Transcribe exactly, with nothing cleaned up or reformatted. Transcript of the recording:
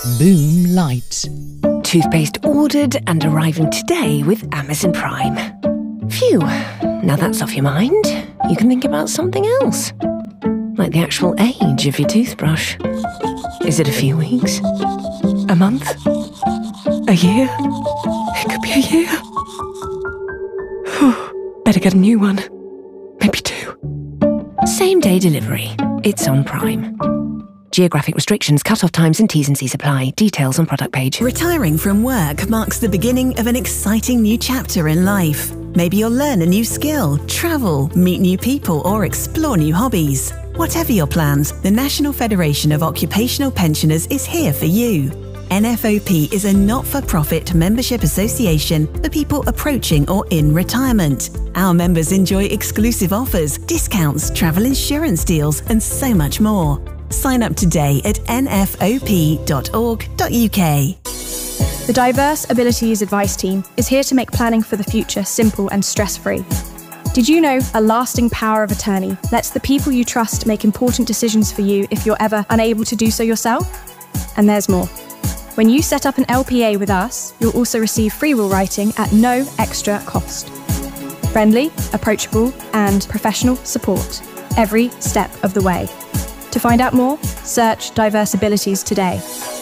Boom Light. Toothpaste ordered and arriving today with Amazon Prime. Phew, now that's off your mind, you can think about something else. Like the actual age of your toothbrush. Is it a few weeks? A month? A year? It could be a year. Whew, better get a new one. Maybe two. Same day delivery. It's on Prime. Geographic restrictions, cut-off times and T's and C's apply. Details on product page. Retiring from work marks the beginning of an exciting new chapter in life. Maybe you'll learn a new skill, travel, meet new people or explore new hobbies. Whatever your plans, the National Federation of Occupational Pensioners is here for you. N F O P is a not-for-profit membership association for people approaching or in retirement. Our members enjoy exclusive offers, discounts, travel insurance deals and so much more. Sign up today at n f o p dot org dot u k. The Diverse Abilities Advice Team is here to make planning for the future simple and stress-free. Did you know a lasting power of attorney lets the people you trust make important decisions for you if you're ever unable to do so yourself? And there's more. When you set up an L P A with us, you'll also receive free will writing at no extra cost. Friendly, approachable, and professional support every step of the way. To find out more, search Diverse Abilities today.